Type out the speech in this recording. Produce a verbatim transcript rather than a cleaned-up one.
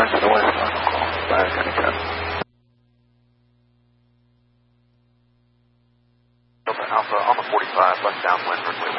cars to the west, final call, five seventy-seven. Alpha, Alpha forty-five, left downwind, runway